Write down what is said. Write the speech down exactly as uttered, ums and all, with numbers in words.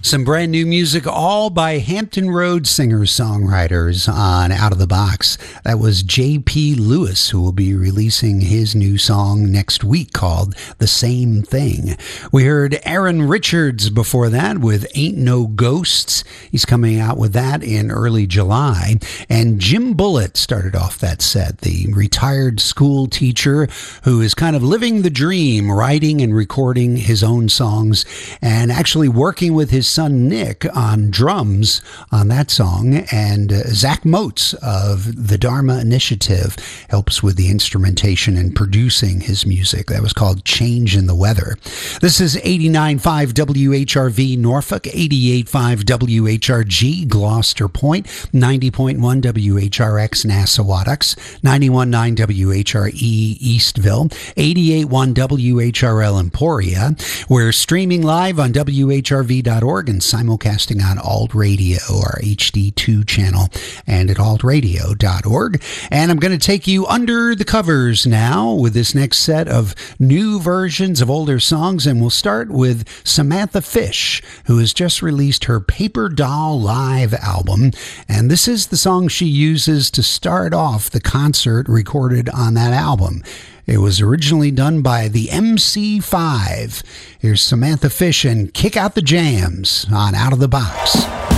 Some brand new music, all by Hampton Roads singer-songwriters on Out of the Box. That was J P Lewis, who will be releasing his new song next week called The Same Thing. We heard Aaron Richards before that with Ain't No Ghosts. He's coming out with that in early July. And Jim Bullitt started off that set, the retired school teacher who is kind of living the dream, writing and recording his own songs and actually working with his son Nick on drums on that song, and uh, Zach Motes of the Dharma Initiative helps with the instrumentation and producing his music. That was called Change in the Weather. This is eighty-nine point five W H R V Norfolk, eighty-eight point five W H R G Gloucester Point, ninety point one W H R X Nassawadox, ninety-one point nine W H R E Eastville, eighty-eight point one W H R L Emporia. We're streaming live on W H R V dot org and simulcasting on Alt Radio, our H D two channel, and at alt radio dot org. And I'm going to take you under the covers now with this next set of new versions of older songs, and we'll start with Samantha Fish, who has just released her Paper Doll Live album, and this is the song she uses to start off the concert recorded on that album. It was originally done by the M C five. Here's Samantha Fish and Kick Out the Jams on Out of the Box.